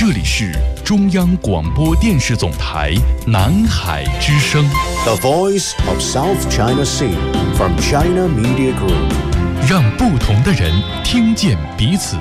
这里是中央广播电视总台南海之声 The Voice of South China Sea from China Media Group， 让不同的人听见彼此。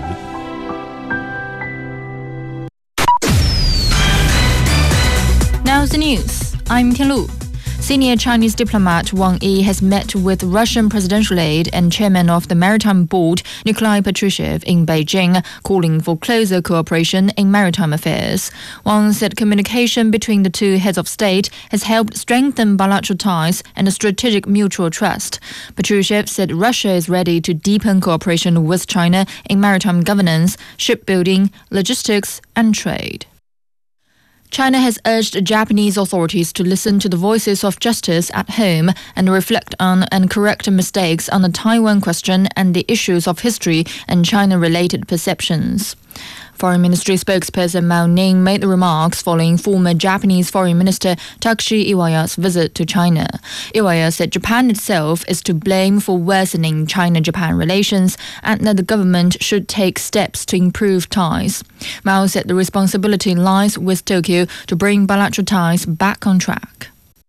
Now's the news. I'm Tian Lu. Senior Chinese diplomat Wang Yi has met with Russian presidential aide and chairman of the Maritime Board, Nikolai Patrushev, in Beijing, calling for closer cooperation in maritime affairs. Wang said communication between the two heads of state has helped strengthen bilateral ties and strategic mutual trust. Patrushev said Russia is ready to deepen cooperation with China in maritime governance, shipbuilding, logistics, and trade. China has urged Japanese authorities to listen to the voices of justice at home and reflect on and correct mistakes on the Taiwan question and the issues of history and China-related perceptions. Foreign Ministry spokesperson Mao Ning made the remarks following former Japanese Foreign Minister Takeshi Iwaya's visit to China. Iwaya said Japan itself is to blame for worsening China-Japan relations and that the government should take steps to improve ties. Mao said the responsibility lies with Tokyo to bring bilateral ties back on track.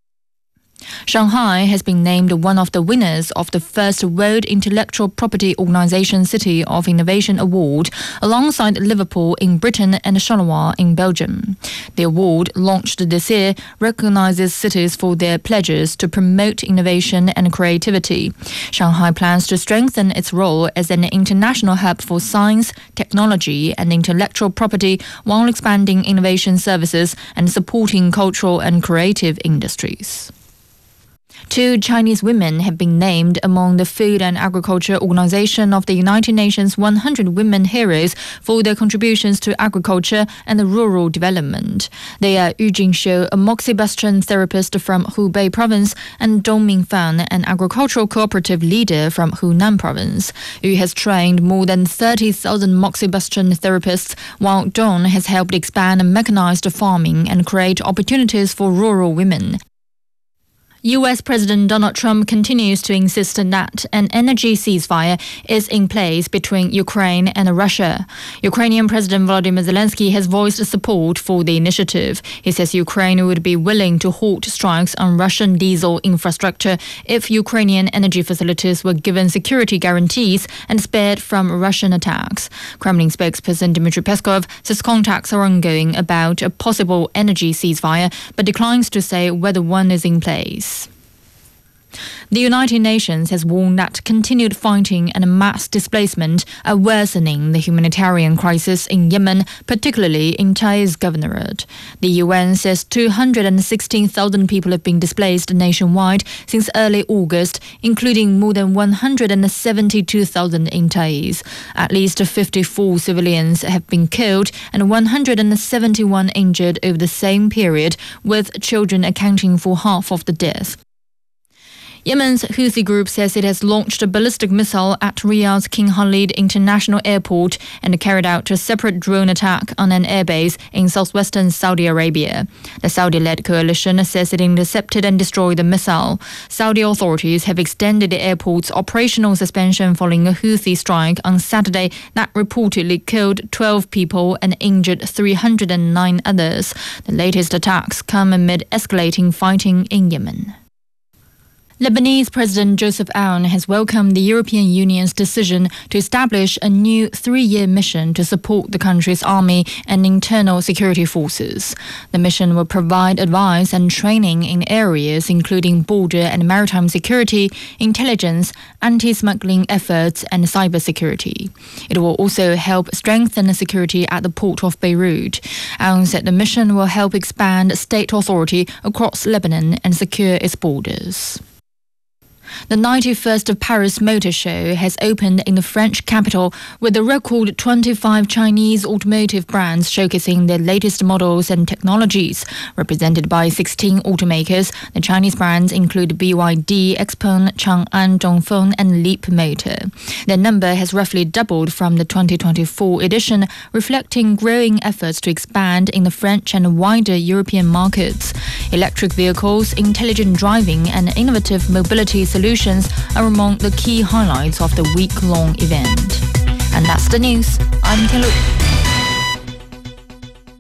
Shanghai has been named one of the winners of the first World Intellectual Property Organization City of Innovation Award, alongside Liverpool in Britain and Charleroi in Belgium. The award, launched this year, recognizes cities for their pledges to promote innovation and creativity. Shanghai plans to strengthen its role as an international hub for science, technology, and intellectual property while expanding innovation services and supporting cultural and creative industries. 2 Chinese women have been named among the Food and Agriculture Organization of the United Nations 100 Women Heroes for their contributions to agriculture and rural development. They are Yu Jingxiu, a moxibustion therapist from Hubei province, and Dong Mingfan, an agricultural cooperative leader from Hunan province. Yu has trained more than 30,000 moxibustion therapists, while Dong has helped expand mechanized farming and create opportunities for rural women. U.S. President Donald Trump continues to insist that an energy ceasefire is in place between Ukraine and Russia. Ukrainian President Volodymyr Zelensky has voiced support for the initiative. He says Ukraine would be willing to halt strikes on Russian diesel infrastructure if Ukrainian energy facilities were given security guarantees and spared from Russian attacks. Kremlin spokesperson Dmitry Peskov says contacts are ongoing about a possible energy ceasefire, but declines to say whether one is in place. The United Nations has warned that continued fighting and mass displacement are worsening the humanitarian crisis in Yemen, particularly in Taiz Governorate. The UN says 216,000 people have been displaced nationwide since early August, including more than 172,000 in Taiz. At least 54 civilians have been killed and 171 injured over the same period, with children accounting for half of the deaths. Yemen's Houthi group says it has launched a ballistic missile at Riyadh's King Khalid International Airport and carried out a separate drone attack on an airbase in southwestern Saudi Arabia. The Saudi-led coalition says it intercepted and destroyed the missile. Saudi authorities have extended the airport's operational suspension following a Houthi strike on Saturday that reportedly killed 12 people and injured 309 others. The latest attacks come amid escalating fighting in Yemen. Lebanese President Joseph Aoun has welcomed the European Union's decision to establish a new 3-year mission to support the country's army and internal security forces. The mission will provide advice and training in areas including border and maritime security, intelligence, anti-smuggling efforts, and cybersecurity. It will also help strengthen security at the port of Beirut. Aoun said the mission will help expand state authority across Lebanon and secure its borders. The 91st Paris Motor Show has opened in the French capital with a record 25 Chinese automotive brands showcasing their latest models and technologies. Represented by 16 automakers, the Chinese brands include BYD, Xpeng, Chang'an, Dongfeng, and Leap Motor. Their number has roughly doubled from the 2024 edition, reflecting growing efforts to expand in the French and wider European markets. Electric vehicles, intelligent driving, and innovative mobility solutions are among the key highlights of the week-long event. And that's the news. I'm Kelly.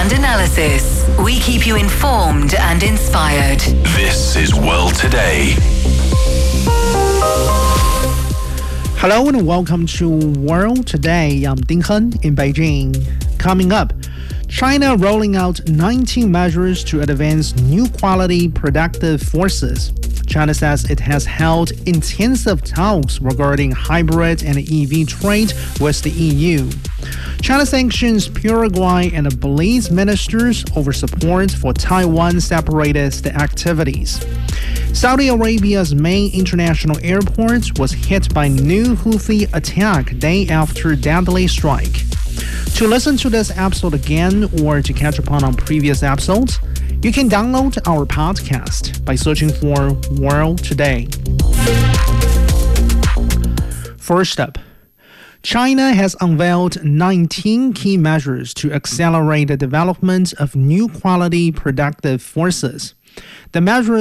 and analysis. We keep you informed and inspired. This is World Today. Hello and welcome to World Today. I'm Ding Heng in Beijing. Coming up, China rolling out 19 measures to advance new quality productive forces. China says it has held intensive talks regarding hybrid and EV trade with the EU. China sanctions Paraguay and Belize ministers over support for Taiwan separatist activities. Saudi Arabia's main international airport was hit by new Houthi attack day after deadly strike. To listen to this episode again or to catch up on previous episodes, you can download our podcast by searching for World Today. First up, China has unveiled 19 key measures to accelerate the development of new quality productive forces. The measures